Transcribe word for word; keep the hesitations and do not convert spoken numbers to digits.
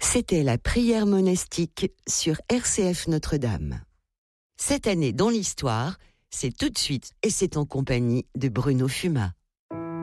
C'était la prière monastique sur R C F Notre-Dame. Cette année dans l'histoire, c'est tout de suite et c'est en compagnie de Bruno Fuma.